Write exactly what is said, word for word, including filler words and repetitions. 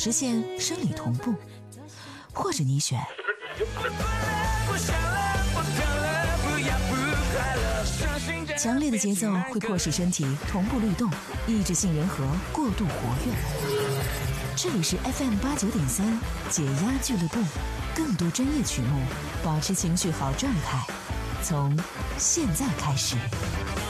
实现生理同步，或者你选强烈的节奏会迫使身体同步律动，抑制杏仁核过度活跃。这里是 F M 八九点三解压俱乐部，更多专业曲目，保持情绪好状态，从现在开始。